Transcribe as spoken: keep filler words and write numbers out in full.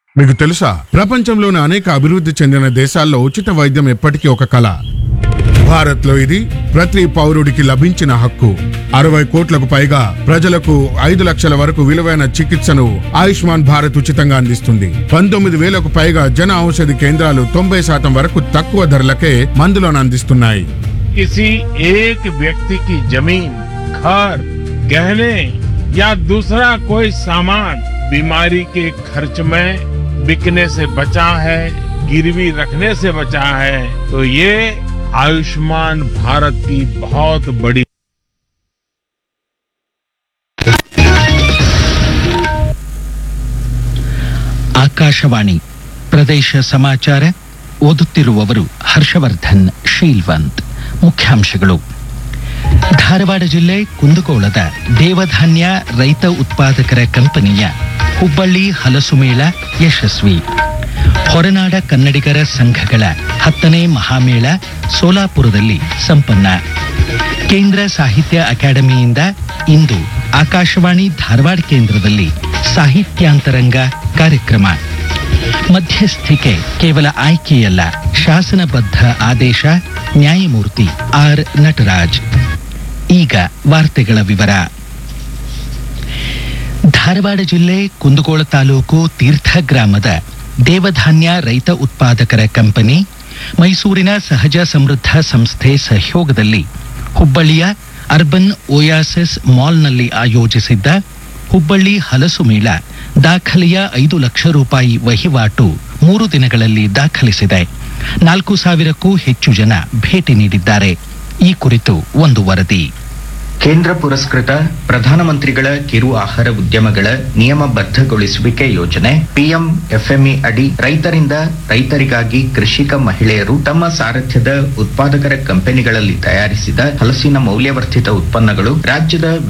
మీకు తెలుసా ప్రపంచంలోని అనేక అభివృద్ధి చెందిన దేశాల్లో ఉచిత వైద్యం ఎప్పటికీ ఒక కళ. భారత్ లో ఇది ప్రతి పౌరుడికి లభించిన హక్కు. అరవై కోట్లకు పైగా ప్రజలకు ఐదు లక్షల వరకు విలువైన చికిత్సను ఆయుష్మాన్ భారత్ ఉచితంగా అందిస్తుంది. పంతొమ్మిది వేలకు పైగా జన ఔషధి కేంద్రాలు తొంభై శాతం వరకు తక్కువ ధరలకే మందులను అందిస్తున్నాయి. किसी एक व्यक्ति की जमीन, घर, गहने या दूसरा कोई सामान बीमारी के खर्च में बिकने से बचा है, गिरवी रखने से बचा है, तो ये आयुष्मान भारत की बहुत बड़ी ಆಕಾಶವಾಣಿ ಪ್ರದೇಶ ಸಮಾಚಾರ ಓದುತ್ತಿರುವವರು ಹರ್ಷವರ್ಧನ್ ಶೀಲ್ವಂತ್. ಮುಖ್ಯಾಂಶಗಳು. ಧಾರವಾಡ ಜಿಲ್ಲೆ ಕುಂದಗೋಳದ ದೇವಧಾನ್ಯ ರೈತ ಉತ್ಪಾದಕರ ಕಂಪನಿಯ ಹುಬ್ಬಳ್ಳಿ ಹಲಸು ಮೇಳ ಯಶಸ್ವಿ. ಹೊರನಾಡ ಕನ್ನಡಿಗರ ಸಂಘಗಳ ಹತ್ತನೇ ಮಹಾಮೇಳ ಸೋಲಾಪುರದಲ್ಲಿ ಸಂಪನ್ನ. ಕೇಂದ್ರ ಸಾಹಿತ್ಯ ಅಕಾಡೆಮಿಯಿಂದ ಇಂದು ಆಕಾಶವಾಣಿ ಧಾರವಾಡ ಕೇಂದ್ರದಲ್ಲಿ ಸಾಹಿತ್ಯಾಂತರಂಗ ಕಾರ್ಯಕ್ರಮ. ಮಧ್ಯಸ್ಥಿಕೆ ಕೇವಲ ಆಯ್ಕೆಯಲ್ಲ, ಶಾಸನಬದ್ಧ ಆದೇಶ. ನ್ಯಾಯಮೂರ್ತಿ ಆರ್ ನಟರಾಜ್. ಈಗ ವಾರ್ತೆಗಳ ವಿವರ. ಧಾರವಾಡ ಜಿಲ್ಲೆ ಕುಂದಗೋಳ ತಾಲೂಕು ತೀರ್ಥ ಗ್ರಾಮದ ದೇವಧಾನ್ಯ ರೈತ ಉತ್ಪಾದಕರ ಕಂಪನಿ ಮೈಸೂರಿನ ಸಹಜ ಸಮೃದ್ಧ ಸಂಸ್ಥೆ ಸಹಯೋಗದಲ್ಲಿ ಹುಬ್ಬಳ್ಳಿಯ ಅರ್ಬನ್ ಓಯಾಸಿಸ್ ಮಾಲ್ನಲ್ಲಿ ಆಯೋಜಿಸಿದ್ದ ಹುಬ್ಬಳ್ಳಿ ಹಲಸು ಮೇಳ ದಾಖಲೆಯ ಐದು ಲಕ್ಷ ರೂಪಾಯಿ ವಹಿವಾಟು ಮೂರು ದಿನಗಳಲ್ಲಿ ದಾಖಲಿಸಿದೆ. ನಾಲ್ಕು ಸಾವಿರಕ್ಕೂ ಹೆಚ್ಚು ಜನ ಭೇಟಿ ನೀಡಿದ್ದಾರೆ. ಈ ಕುರಿತು ಒಂದು ವರದಿ. ಕೇಂದ್ರ ಪುರಸ್ಕೃತ ಪ್ರಧಾನಮಂತ್ರಿಗಳ ಕಿರು ಆಹಾರ ಉದ್ಯಮಗಳ ನಿಯಮಬದ್ಧಗೊಳಿಸುವಿಕೆ ಯೋಜನೆ ಪಿಎಂ ಎಫ್ಎಂಇ ಅಡಿ ರೈತರಿಂದ ರೈತರಿಗಾಗಿ ಕೃಷಿಕ ಮಹಿಳೆಯರು ತಮ್ಮ ಸಾರಥ್ಯದ ಉತ್ಪಾದಕರ ಕಂಪನಿಗಳಲ್ಲಿ ತಯಾರಿಸಿದ ಹಲಸಿನ ಮೌಲ್ಯವರ್ಧಿತ ಉತ್ಪನ್ನಗಳು ರಾಜ್ಯದ